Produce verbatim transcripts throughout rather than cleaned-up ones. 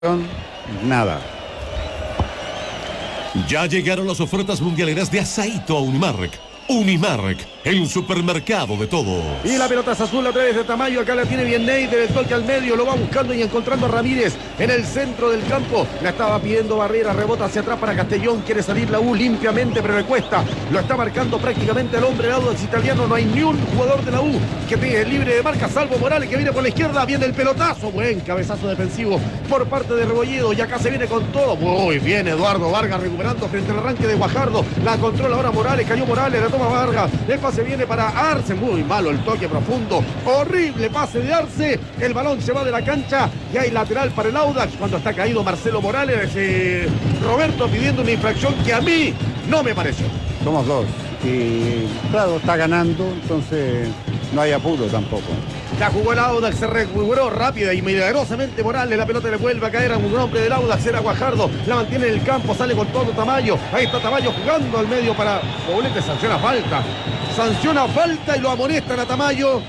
Nada. Ya llegaron las ofertas mundialeras de Asaíto a Unimark. Unimark, el supermercado de todos. Y la pelota es azul a través de Tamayo. Acá la tiene bien Neider. El toque al medio. Lo va buscando y encontrando a Ramírez en el centro del campo. La estaba pidiendo Barrera. Rebota hacia atrás para Castellón. Quiere salir la U limpiamente, pero le cuesta. Lo está marcando prácticamente el hombre Audax italiano. No hay ni un jugador de la U que pegue libre de marca, salvo Morales, que viene por la izquierda. Viene el pelotazo. Buen cabezazo defensivo por parte de Rebolledo. Y acá se viene con todo. Muy bien Eduardo Vargas recuperando frente al arranque de Guajardo. La controla ahora Morales. Cayó Morales. La toma Vargas. El pase viene para Arce. Muy malo el toque profundo. Horrible pase de Arce. El balón se va de la cancha y hay lateral para el Audax cuando está caído Marcelo Morales. Eh, Roberto pidiendo una infracción que a mí no me pareció. Somos dos. Y claro, está ganando, entonces no hay apuro tampoco. La jugó el Audax, se recuperó rápida y milagrosamente Morales. La pelota le vuelve a caer a un hombre del Audax, era Guajardo. La mantiene en el campo, sale con todo Tamayo. Ahí está Tamayo jugando al medio para Poblete. Sanciona falta. Sanciona falta y lo amonestan a Tamayo.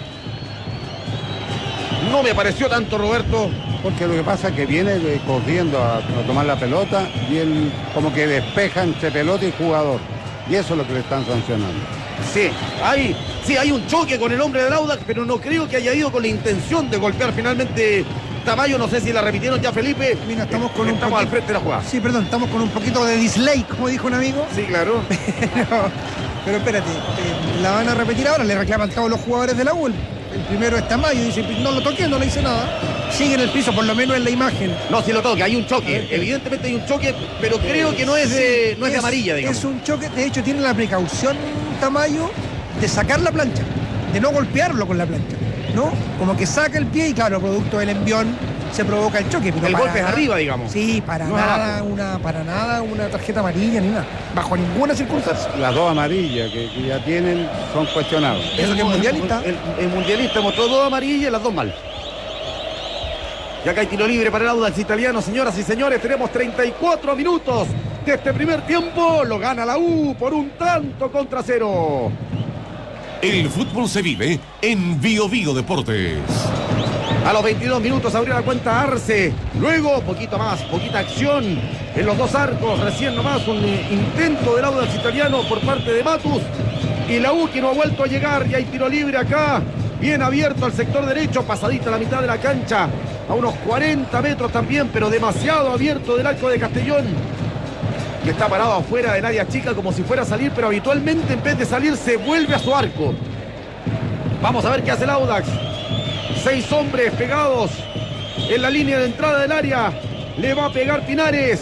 No me pareció tanto, Roberto. Porque lo que pasa es que viene de, corriendo a, a tomar la pelota y él como que despeja entre pelota y jugador. Y eso es lo que le están sancionando. Sí, hay, sí, hay un choque con el hombre del Audax, pero no creo que haya ido con la intención de golpear finalmente Tamayo. No sé si la repitieron ya, Felipe. Mira, estamos con eh, un estamos poquito, al frente de la jugada. Sí, perdón, estamos con un poquito de dislike, como dijo un amigo. Sí, claro. Pero, pero espérate, eh, la van a repetir ahora, le reclaman todos los jugadores de la U. El, el primero es Tamayo, dice, no lo toqué, no le hice nada. Sigue en el piso, por lo menos en la imagen. No, si lo toque, hay un choque. Ver, Evidentemente hay un choque, pero creo que no es de, no es de amarilla, digamos. Es un choque, de hecho tiene la precaución Tamayo de sacar la plancha, de no golpearlo con la plancha, ¿no? Como que saca el pie y claro, producto del envión se provoca el choque. Pero el golpe es nada, arriba, digamos. Sí, para no nada una, para nada una tarjeta amarilla ni nada. Bajo ninguna circunstancia. Las dos amarillas que, que ya tienen son cuestionables. Eso que es mundialista. El, el mundialista mostró dos amarillas y las dos mal. Y acá hay tiro libre para el Audax italiano, señoras y señores. Tenemos treinta y cuatro minutos de este primer tiempo. Lo gana la U por un tanto contra cero. El fútbol se vive en Bio Bio Deportes. A los veintidós minutos abrió la cuenta Arce. Luego, poquito más, poquita acción en los dos arcos. Recién nomás un eh, intento del Audax italiano por parte de Matus. Y la U que no ha vuelto a llegar. Y hay tiro libre acá. Bien abierto al sector derecho. Pasadita la mitad de la cancha. A unos cuarenta metros también, pero demasiado abierto del arco de Castellón. Que está parado afuera del área chica como si fuera a salir, pero habitualmente en vez de salir se vuelve a su arco. Vamos a ver qué hace el Audax. Seis hombres pegados en la línea de entrada del área. Le va a pegar Pinares.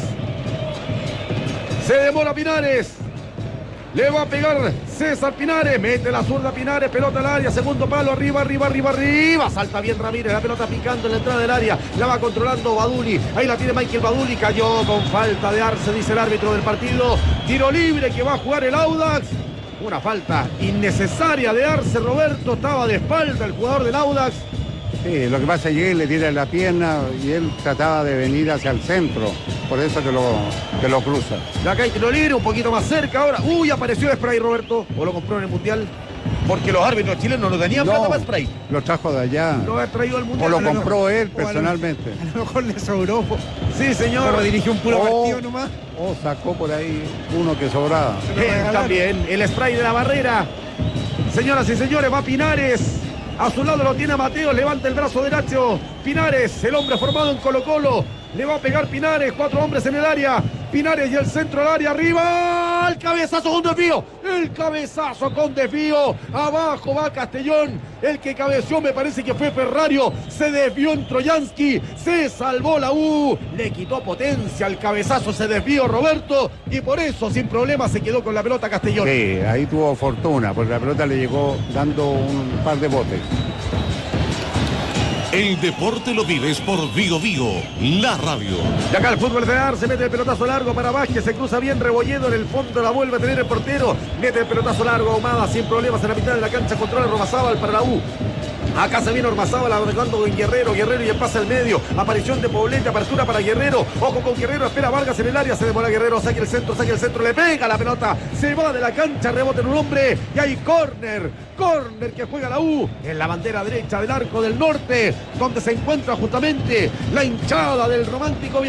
Se demora Pinares. Le va a pegar César Pinares. Mete la zurda Pinares. Pelota al área. Segundo palo. Arriba, arriba, arriba, arriba. Salta bien Ramírez. La pelota picando en la entrada del área. La va controlando Baduli. Ahí la tiene Michael Baduli. Cayó con falta de Arce, dice el árbitro del partido. Tiro libre que va a jugar el Audax. Una falta innecesaria de Arce, Roberto. Estaba de espalda el jugador del Audax. Sí, lo que pasa es que él le tira la pierna y él trataba de venir hacia el centro. Por eso que lo, que lo cruza. De acá hay tiro libre, un poquito más cerca ahora. Uy, apareció spray, Roberto. ¿O lo compró en el Mundial? Porque los árbitros chilenos no tenían No, plata para spray. lo trajo de allá. Lo ha traído al O Mundial. lo No, no. compró él O a lo- personalmente. A lo mejor le sobró. Sí, señor. Pero dirigió un puro Oh. partido nomás. O sacó por ahí uno que sobraba. Eh, también el spray de la barrera. Señoras y señores, va Pinares. A su lado lo tiene Mateo, levanta el brazo derecho. Pinares, el hombre formado en Colo Colo. Le va a pegar Pinares, cuatro hombres en el área. Pinares y el centro del área, arriba. El cabezazo con desvío. El cabezazo con desvío. Abajo va Castellón. El que cabeció me parece que fue Ferrario. Se desvió en Troyansky. Se salvó la U. Le quitó potencia al cabezazo, se desvió Roberto. Y por eso, sin problema, se quedó con la pelota Castellón. Sí, ahí tuvo fortuna, porque la pelota le llegó dando un par de botes. El deporte lo vives por Bio Bio, la radio. Y acá el fútbol de Arce, mete el pelotazo largo para Vázquez, se cruza bien Rebolledo, en el fondo la vuelve a tener el portero, mete el pelotazo largo, Ahumada sin problemas en la mitad de la cancha, controla Romazábal para la U. Acá se viene Ormazábal arrancando con Guerrero, Guerrero y el pase al medio. Aparición de Poblete, apertura para Guerrero. Ojo con Guerrero, espera Vargas en el área. Se demora Guerrero, saque el centro, saque el centro, le pega la pelota. Se va de la cancha, rebota en un hombre. Y hay córner, córner que juega la U en la bandera derecha del arco del norte, donde se encuentra justamente la hinchada del Romántico